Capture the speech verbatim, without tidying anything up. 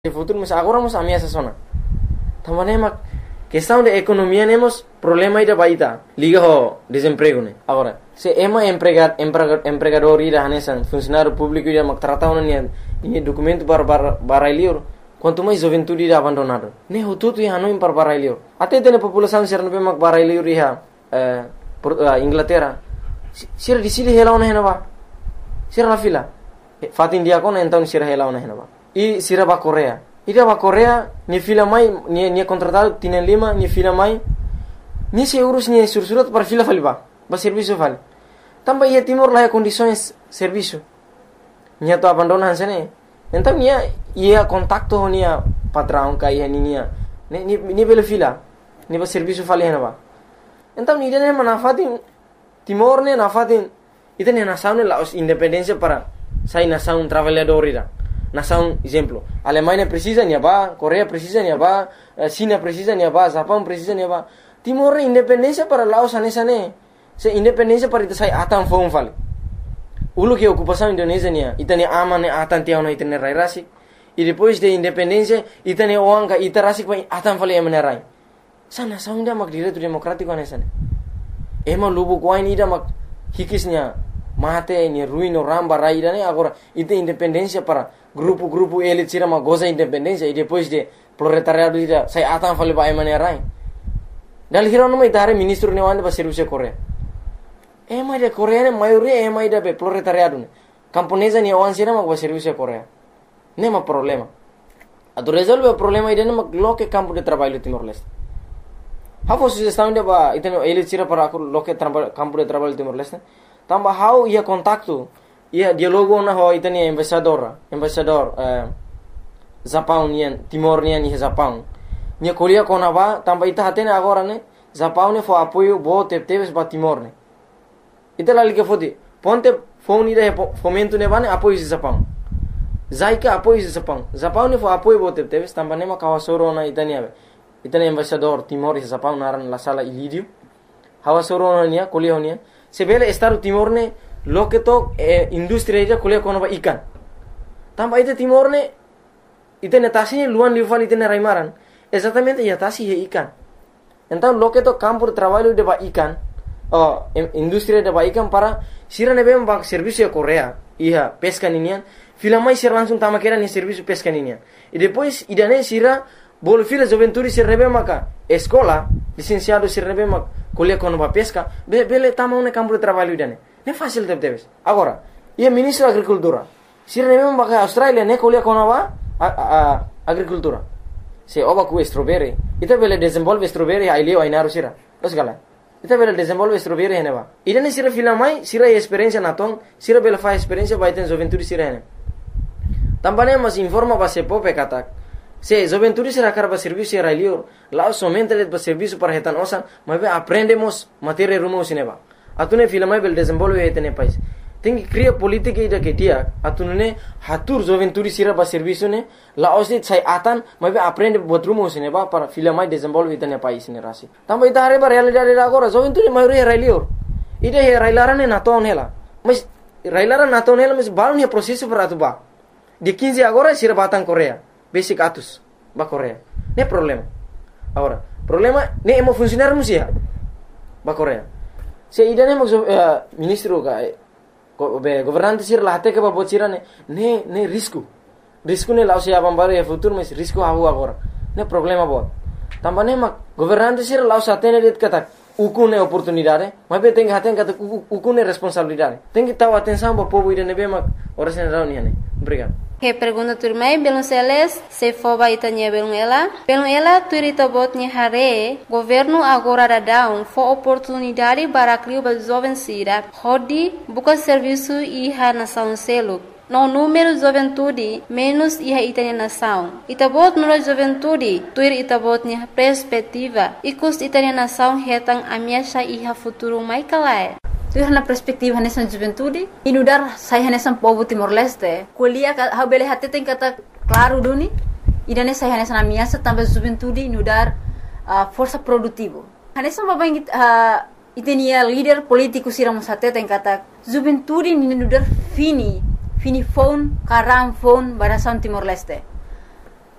futuro, mas agora vamos ameaça zona. Também é questão de economia nemos problema ida baita liga ho desemprego né. Agora, se ema empregar empregador ida hanesan funcionário público ida mak tratar una nia ini documento para para barailior, quanto mais juventude ida abandonado. Ne ho tudo ia no para barailior. Até tem população ser no mak barailior ia eh Inglaterra. Sira di sili hela una henaba. Sira la fila. Fatin dia kon então sira hela una henaba. E sira ba Korea. Ida ba Korea, ni fila mai, ni ni contratado tiene lima, ni fila mai. Ni se urus ni sursurat para fila faliba. Ba serviço vale. Tamba ia Timor lá condições serviço. Nia to abandonan sene. Então nia ia contacto nia patrão ka ia nia. Ni ni ni bela fila. Ni ba serviço vale henaba. Então ni dene mana fatin Timor ne na fatin ita ne nação ne la independência para sai nação trabalhador ida. Nação, exemplo, Alemanha precisa nem ba, Coreia precisa nem ba, China precisa nem ba, Japão precisa nem ba. Timor independência para Laos anessa ne. Se independência para ita sai atan fom vale. Ulu que ocupação Indonésia nia, ita ne ama ne atan tiao na ita ne rai rasik. E depois de independência, ita ne oanga ita rasik pa atan vale emane rai. Sa nação ida mak direito democrático anessa ne. Ema lubu kuain ida mak hikisnya mate ni ruino ramba rai ida ne agora ita independência para grupo-grupo elit sira ma goza independência e depois de proletariado ida sai atan fale ba emane rai. Dal hiro no mai tare ministro ne wande ba serviço Coreia. E mai de Coreia ne maioria e mai de proletariado ne. Camponesa ni wan sira ma ba serviço Coreia. Nema problema. Ado resolve o problema ida ne ma loke campo de trabalho Timor Leste. Hafo sugestão de ba iteno elit sira para loke campo de trabalho Timor Leste. Tamba how ia contacto ia dialogo na ho itani embaixador, embaixador eh, Japão nian, Timor nian ni Japão. Nia kolia kona ba tamba ita hatene agora ne Japão ne fo apoio bo tepteves ba Timor ne. Ita la liga fodi. Ponte phone ida fomento ne bane apoio de Japão. Zaika apoio de Japão. Japão ne fo apoio bo tepteves tamba ne ma kawasoro na itani ave. Itani embaixador Timor e Japão naran la sala ilidio. Hawasoro na nia kolia nia. Sebele estado Timor ne lo que to eh, industria ida kuliah kono ba ikan. Tamba ita Timor ne ita netasi luan liufal ita raimaran. Exatamente ya tasi he ikan. Então lo que to campo de trabalho de ba ikan, oh, industria de ba ikan para sira ne bem ba serviço Coreia. Iha pesca ninian. Fila mai sira langsung tama kera ni serviço pesca ninian. E depois idane sira bol fila juventude sira rebe maka escola, licenciado sira rebe mak kuliah kono ba pesca, be bele tama un campo de trabalho idane. Ne fácil de debes. Agora, e ministro da agricultura. Se remem baka Australia ne kolia kona ba agricultura. Se oba ku strawberry, ita bele desenvolve strawberry ai leo ai naru sira. Terus gala. Ita bele desenvolve strawberry hene ba. Ida ne sira fila mai, sira experiência naton, sira bele fa experiência ba iten juventude sira hene. Também mas informa ba se pope katak. Se juventude sira karba serviço era leo, lá somente le ba serviço para retan osan, mas aprendemos matéria rumo sineba. Atune fila mai bel desenvolve etene país. Tem que criar política ida que dia. Atune hatur juventude sira ba serviço ne, la osit sai atan, mas aprende buat rumo sine ba para fila mai desenvolve etene país ne rasi. Tamba ita are ba realidade agora juventude maioria railior. Ida he railaran ne naton hela. Mas railaran naton hela mas balon he processo para tu ba. De quinze agora sira batang Coreia. Basic atus ba Coreia. Ne problema. Agora, problema ne emo funcionar musia ba Coreia. Se idane mo uh, ministro ka be governante sir la hate ka ba bocira ne ne ne risco risco ne lao se abam bare e futuro mas risco hahu agora ne problema bo tamba ne ma governante sir lao sa tene det kata uku ne oportunidade mas be tem haten kata uku ne responsabilidade tem que taw atenção ba povo idane be ma ora se rao ne obrigado. Que pergunta turmai belum seles se foba itanya belum ela belum ela turita botnya hare governo agora dadão fo oportunidade para criar ba jovem sira hodi buka serviço iha nação selo no número juventude menos iha itanya nação itabot no juventude tuir itabotnya perspectiva ikus itanya nação hetang amiasha iha futuro mai kalai. Tu na perspektif hanesan juventude inudar sai hanesan povo Timor Leste kuliah ha bele hate tem kata claro duni idane sai hanesan amiasa tambah juventude inudar uh, força produtivo hanesan babang uh, itenia líder político sira musate tem kata juventude inudar fini fini phone karam phone barasan Timor Leste